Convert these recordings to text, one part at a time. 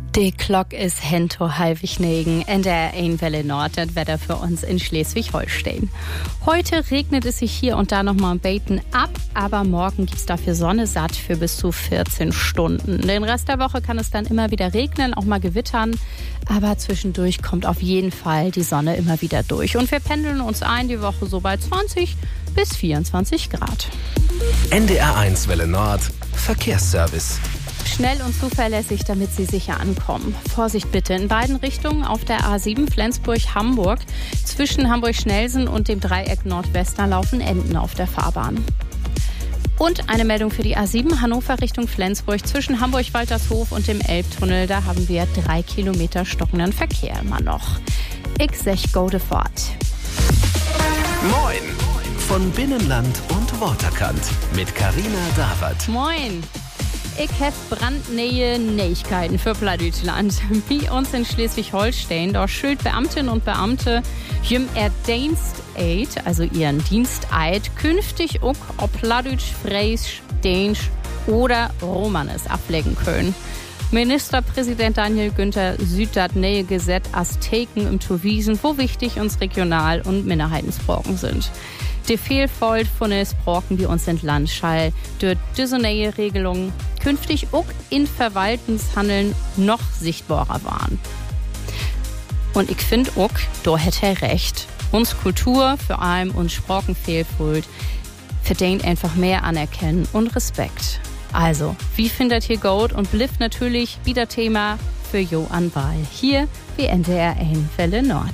Die Glock ist hento halbig-negen in der Einwelle Nord, das Wetter für uns in Schleswig-Holstein. Heute regnet es sich hier und da nochmal ein Beten ab, aber morgen gibt's dafür Sonne satt für bis zu 14 Stunden. Den Rest der Woche kann es dann immer wieder regnen, auch mal gewittern, aber zwischendurch kommt auf jeden Fall die Sonne immer wieder durch. Und wir pendeln uns ein die Woche so bei 20 bis 24 Grad. NDR1 Welle Nord, Verkehrsservice. Schnell und zuverlässig, damit Sie sicher ankommen. Vorsicht bitte in beiden Richtungen auf der A7 Flensburg-Hamburg. Zwischen Hamburg-Schnelsen und dem Dreieck Nordwester laufen Enten auf der Fahrbahn. Und eine Meldung für die A7 Hannover Richtung Flensburg. Zwischen Hamburg-Waltershof und dem Elbtunnel, da haben wir 3 Kilometer stockenden Verkehr immer noch. Ich sech gode fort. Moin! Von Binnenland und Waterkant mit Carina Dawert. Moin! Ich habe brandneue Neuigkeiten für Plattdeutschland. Bei uns in Schleswig-Holstein, da schuld Beamtinnen und Beamte jüm Diensteid, also ihren Diensteid, künftig auch ob Plattdeutsch, Fränkisch, Dänisch oder Romanes ablegen können. Ministerpräsident Daniel Günther sieht das neue Gesetz als Taken im Zuwiesen, wo wichtig uns Regional- und Minderheitensprachen sind. Die Vielfalt von den Sprachen bei uns in Land schall durch diese neue Regelung künftig auch in Verwaltungshandeln noch sichtbarer waren. Und ich finde auch, da hätte er recht. Uns Kultur, vor allem uns Sprachenvielfalt, verdient einfach mehr Anerkennen und Respekt. Also, wie findet ihr gut und bleibt natürlich wieder Thema für Jo an Wahl. Hier wie NDR1 Welle Nord.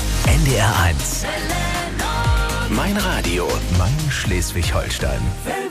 NDR1. Mein Radio, mein Schleswig-Holstein.